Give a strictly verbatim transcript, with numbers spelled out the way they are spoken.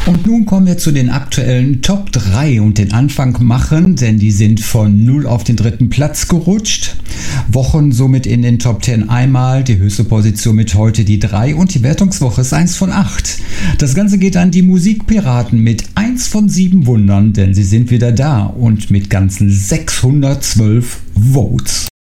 Und nun kommen wir zu den aktuellen Top drei und den Anfang machen, denn die sind von null auf den dritten Platz gerutscht. Wochen somit in den Top zehn einmal, die höchste Position mit heute die drei und die Wertungswoche ist eins von acht. Das Ganze geht an die Musikpiraten mit eins von sieben Wundern, denn sie sind wieder da und mit ganzen sechshundertzwölf Votes.